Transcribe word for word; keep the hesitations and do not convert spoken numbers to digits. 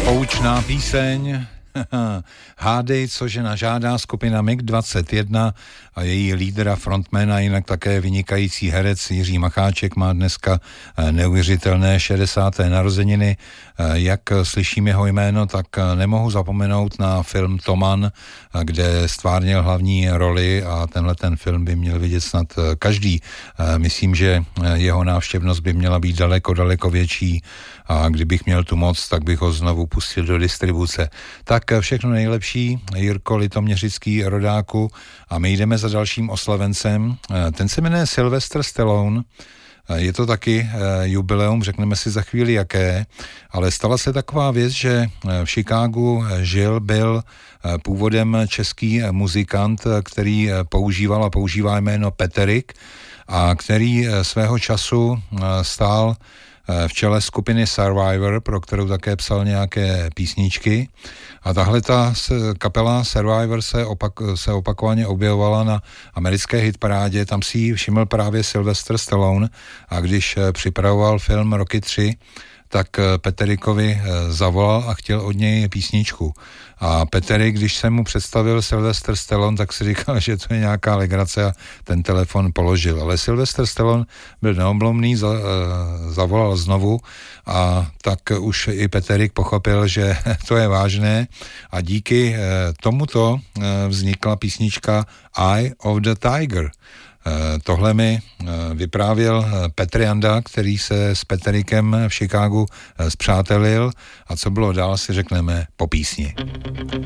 Poučná píseň Hádej, co žena žádá, skupina M I G dvacet jedna a její lídra, frontmana, jinak také vynikající herec Jiří Macháček má dneska neuvěřitelné šedesáté narozeniny. Jak slyším jeho jméno, tak nemohu zapomenout na film Toman, kde stvárnil hlavní roli a tenhle ten film by měl vidět snad každý. Myslím, že jeho návštěvnost by měla být daleko, daleko větší a kdybych měl tu moc, tak bych ho znovu pustil do distribuce. Tak všechno nejlepší, Jirko Litoměřický, rodáku, a my jdeme za dalším oslavencem. Ten se jmenuje Sylvester Stallone. Je to taky jubileum, řekneme si za chvíli jaké, ale stala se taková věc, že v Chicagu žil, byl původem český muzikant, který používal a používá jméno Peterik a který svého času stál v čele skupiny Survivor, pro kterou také psal nějaké písničky. A tahle ta kapela Survivor se, opak, se opakovaně objevovala na americké hitparádě, tam si ji všiml právě Sylvester Stallone a když připravoval film Rocky tři, tak Peterikovi zavolal a chtěl od něj písničku. A Peterik, když se mu představil Sylvester Stallone, tak si říkal, že to je nějaká legrace a ten telefon položil. Ale Sylvester Stallone byl neoblomný, za, zavolal znovu a tak už i Peterik pochopil, že to je vážné a díky tomuto vznikla písnička Eye of the Tiger. Tohle mi vyprávěl Petr Janda, který se s Peterikem v Chicagu spřátelil a co bylo dál, si řekneme po písni.